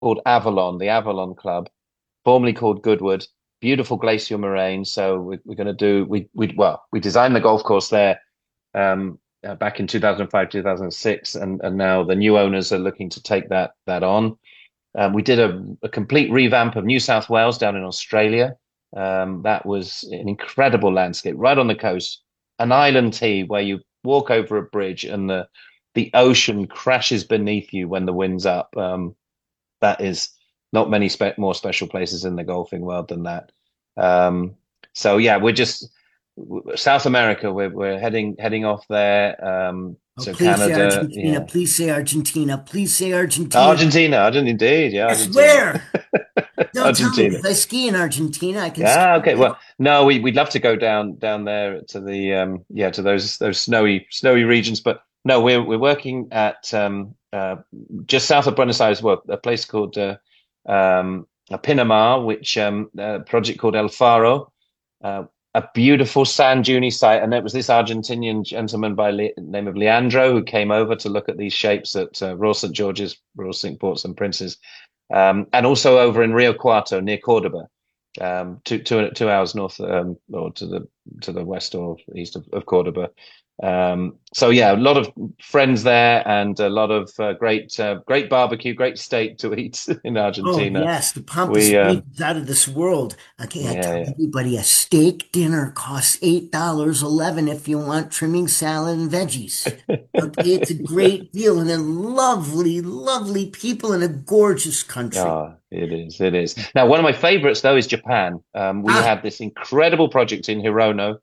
called Avalon, the Avalon Club, formerly called Goodwood. Beautiful glacial moraine. So we're going to do we designed the golf course there back in 2005, 2006, and now the new owners are looking to take that on. We did a complete revamp of New South Wales down in Australia. That was an incredible landscape right on the coast, an island tee where you walk over a bridge and the ocean crashes beneath you when the wind's up. That is not many more special places in the golfing world than that. Um, so yeah, we're just South America. We're heading off there. Oh, So please say Canada, Argentina. yeah. Please say Argentina. Please say Argentina. Argentina, Argentina, indeed, yeah, Yes, Argentina, where? Don't tell me Argentina. because I ski in Argentina. I can ski Yeah, okay. there. Well, no, we'd love to go down there to the yeah, to those snowy regions, but no, we're working at just south of Buenos Aires, well, a place called Pinamar, which a project called El Faro, uh, a beautiful sand dune site, and it was this Argentinian gentleman by Le name of Leandro who came over to look at these shapes at Royal St. George's, Royal St. Ports and Princes, and also over in Rio Cuarto near Cordoba, 2 hours north, or to the west or east of Cordoba. So yeah, a lot of friends there, and a lot of great barbecue, great steak to eat in Oh, Argentina. yes, the Pampas We beef is out of this world. Okay, I tell Yeah, everybody a steak dinner costs $8.11 if you want trimming, salad, and veggies. Okay, it's a great deal, and then lovely, lovely people in a gorgeous country. oh, it is. It is. Now, one of my favorites though is Japan. We Ah, had this incredible project in Hirono.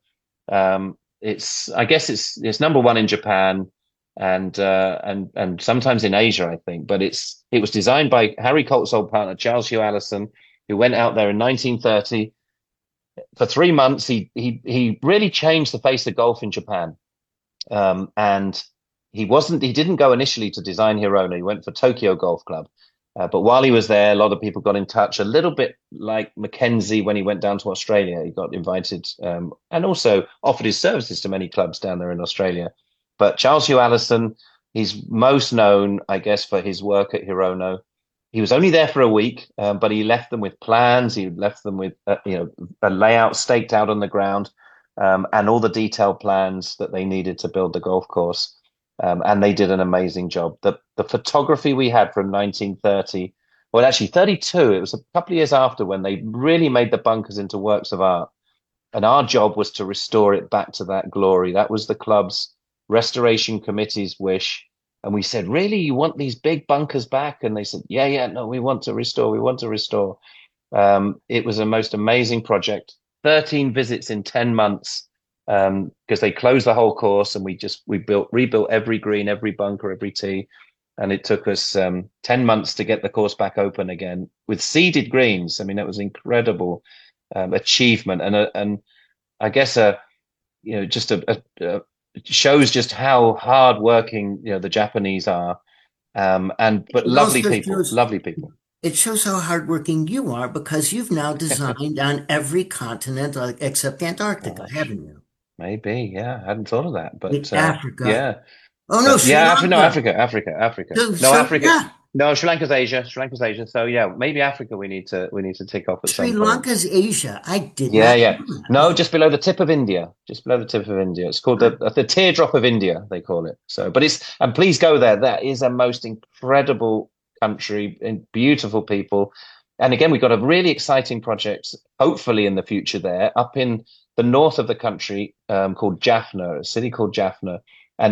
I guess it's number one in Japan, and sometimes in Asia, I think. But it was designed by Harry Colt's old partner Charles Hugh Allison, who went out there in 1930 for 3 months. He really changed the face of golf in Japan. And he didn't go initially to design Hirono. He went for Tokyo Golf Club. But while he was there, a lot of people got in touch, a little bit like Mackenzie when he went down to Australia. He got invited, and also offered his services to many clubs down there in Australia. But Charles Hugh Allison, he's most known, I guess, for his work at Hirono. He was only there for a week, but he left them with plans. He left them with, a layout staked out on the ground, and all the detailed plans that they needed to build the golf course. And they did an amazing job. The photography we had from 1930, well, actually 32, it was a couple of years after when they really made the bunkers into works of art. And our job was to restore it back to that glory. That was the club's restoration committee's wish. And we said, really, you want these big bunkers back? And they said, yeah, yeah, no, we want to restore. We want to restore. It was a most amazing project. 13 visits in 10 months, because they closed the whole course, and we rebuilt every green, every bunker, every tee. And it took us 10 months to get the course back open again with seeded greens. I mean, that was incredible achievement. And I guess just shows just how hard working the Japanese are. But it lovely also people, shows lovely people. it shows how hardworking you are because you've now designed on every continent except Antarctica, Gosh. haven't you? Maybe, yeah, I hadn't thought of that, With but Africa. yeah, Oh no, but Sri yeah, no, Lanka. Africa. No, So Africa. yeah, No, Sri Lanka's Asia. Sri Lanka's Asia. So yeah, maybe Africa. We need to tick off at Sri some point. Lanka's Asia. I did Yeah, not yeah. know that. No, Okay. just below the tip of India. Just below the tip of India. It's called the teardrop of India. They call it. So, but and please go there. That is a most incredible country and beautiful people. And again, we've got a really exciting project, hopefully in the future there, up in the north of the country, called Jaffna, a city called Jaffna. And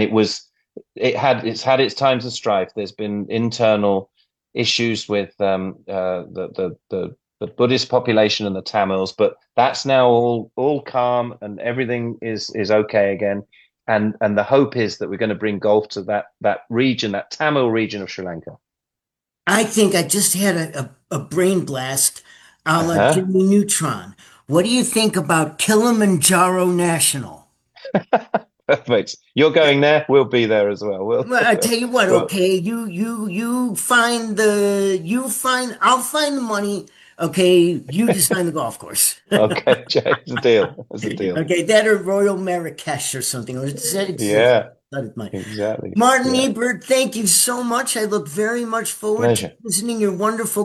it's had its times of strife. There's been internal issues with the Buddhist population and the Tamils, but that's now all calm, and everything is okay again. And the hope is that we're going to bring golf to that region, that Tamil region of Sri Lanka. I think I just had a brain blast a la Uh-huh. Jimmy Neutron. What do you think about Kilimanjaro National? Perfect. You're going there. We'll be there as well. We'll, Well, I tell you what, well, okay, I'll find the money. Okay, you design the golf course. okay, Jay, it's a deal. It's a deal. Okay, that or Royal Marrakesh or something. Or does that Yeah. exist? That is mine. Exactly. Martin Yeah. Ebert, thank you so much. I look very much forward to Pleasure. visiting your wonderful